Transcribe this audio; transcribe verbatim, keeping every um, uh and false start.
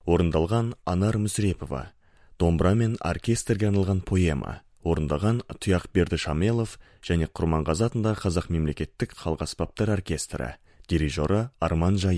орындалған Анар Мүсірепова. Домбыра мен оркестрге арналған поэма, орындаған Тұяқберді Шамелов және Құрманғазы атындағы Қазақ мемлекеттік халық аспаптар оркестрі, дирижері Арман Жайық.